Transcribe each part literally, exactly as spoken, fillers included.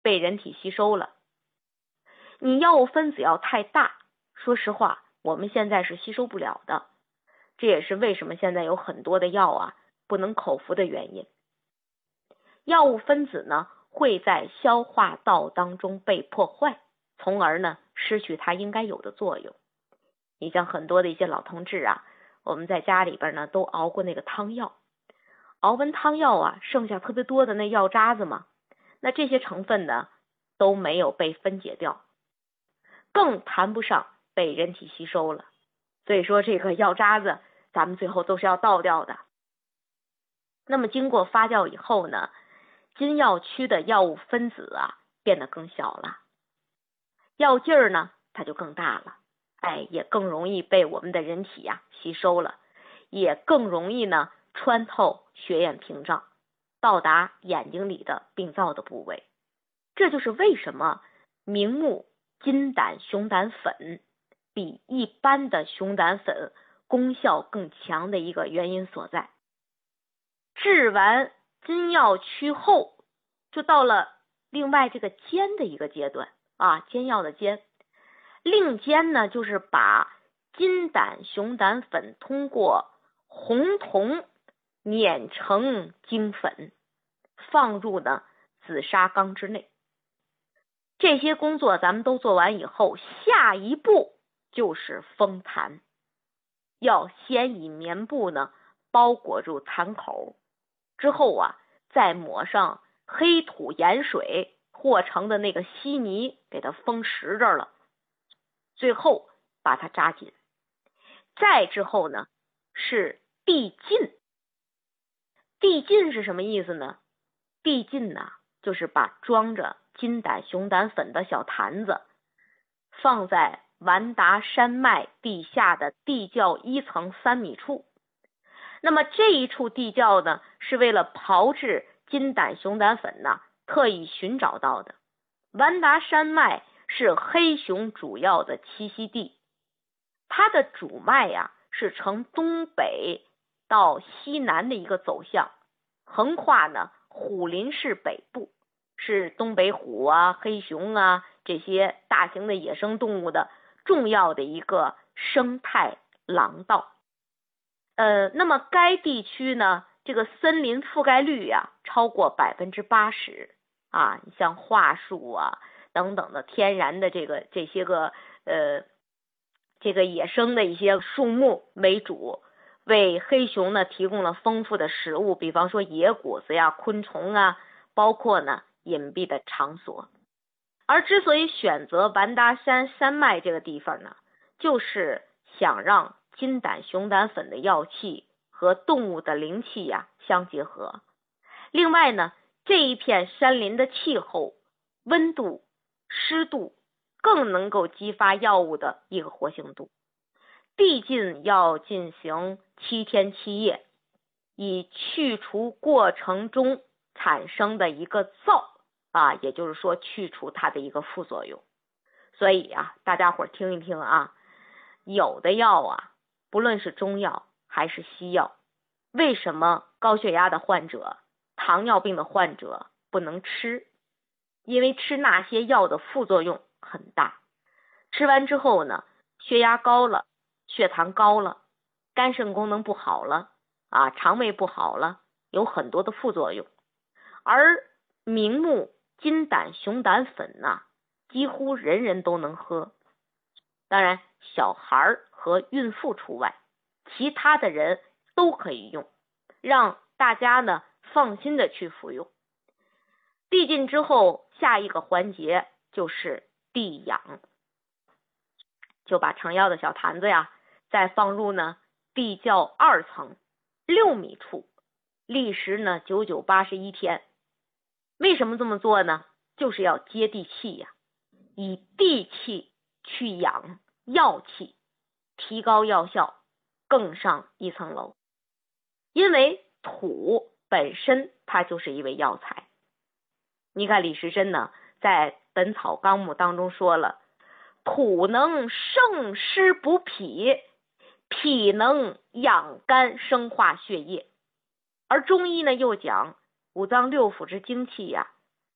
被人体吸收了。你药物分子要太大，说实话我们现在是吸收不了的，这也是为什么现在有很多的药啊不能口服的原因。药物分子呢会在消化道当中被破坏，从而呢失去它应该有的作用。你像很多的一些老同志啊，我们在家里边呢都熬过那个汤药，熬完汤药啊剩下特别多的那药渣子嘛，那这些成分呢都没有被分解掉，更谈不上被人体吸收了。所以说这个药渣子咱们最后都是要倒掉的。那么经过发酵以后呢，金药区的药物分子啊变得更小了，药劲儿呢它就更大了，哎，也更容易被我们的人体呀、啊、吸收了，也更容易呢穿透血眼屏障，到达眼睛里的病灶的部位。这就是为什么明目金胆熊胆粉比一般的熊胆粉功效更强的一个原因所在。治完金药区后，就到了另外这个煎的一个阶段啊，煎药的煎。另煎呢，就是把金胆熊胆粉通过红铜碾成精粉，放入呢紫砂缸之内。这些工作咱们都做完以后，下一步就是封坛。要先以棉布呢包裹住坛口，之后啊再抹上黑土盐水和成的那个稀泥，给它封实着了，最后把它扎紧。再之后呢是递进。递进是什么意思呢？递进呢就是把装着金胆熊胆粉的小坛子放在完达山脉地下的地窖一层三米处。那么这一处地窖呢是为了炮制金胆熊胆粉呢特意寻找到的。完达山脉是黑熊主要的栖息地，它的主脉呀、啊、是呈东北到西南的一个走向，横跨呢虎林市北部，是东北虎啊、黑熊啊这些大型的野生动物的重要的一个生态廊道。呃，那么该地区呢，这个森林覆盖率呀、啊、超过百分之八十啊，你像桦树啊等等的天然的这个这些个呃这个野生的一些树木为主，为黑熊呢提供了丰富的食物，比方说野果子呀、昆虫啊，包括呢隐蔽的场所。而之所以选择完达山山脉这个地方呢，就是想让金胆熊胆粉的药气和动物的灵气呀、啊、相结合。另外呢，这一片山林的气候、温度、湿度更能够激发药物的一个活性度。递进要进行七天七夜，以去除过程中产生的一个燥啊，也就是说去除它的一个副作用。所以啊，大家伙听一听啊，有的药啊，不论是中药还是西药，为什么高血压的患者、糖尿病的患者不能吃？因为吃那些药的副作用很大，吃完之后呢，血压高了，血糖高了，肝肾功能不好了啊，肠胃不好了，有很多的副作用。而明目金胆熊胆粉呐、啊，几乎人人都能喝，当然小孩和孕妇除外，其他的人都可以用，让大家呢放心的去服用。递进之后，下一个环节就是递养，就把成药的小坛子呀，再放入呢地窖二层六米处，历时呢九九八十一天。为什么这么做呢？就是要接地气呀，以地气去养药气，提高药效，更上一层楼。因为土本身它就是一味药材。你看李时珍呢在《本草纲目》当中说了，土能生湿补脾，脾能养肝生化血液。而中医呢又讲五脏六腑之精气呀、啊，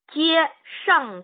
皆上